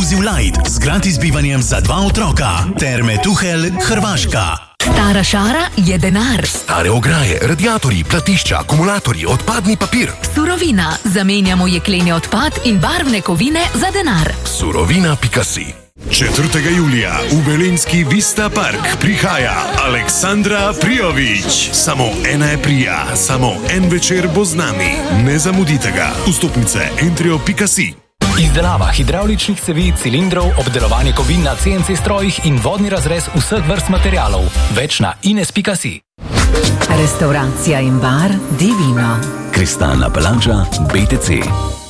Inclusive Light z gratis bivanjem za 2 otroka. Terme Tuhelj, Hrvaška. Stara šara je denar. Stare ograje, radiatorji, platišča, akumulatorji, odpadni papir. Surovina. Zamenjamo jekleni odpad in barvne kovine za denar. Surovina.si. 4. julija v Velenjski Vista Park prihaja Aleksandra Prijović. Samo ena je prija, samo en večer bo z nami. Ne zamudite ga. Vstopnice entrio.si. Izdelava hidravličnih cevi, cilindrov, obdelovanje kovin na CNC strojih in vodni razrez vseh vrst materialov. Več na ines.si. Restauracija in bar Divino. Kristalna palača BTC.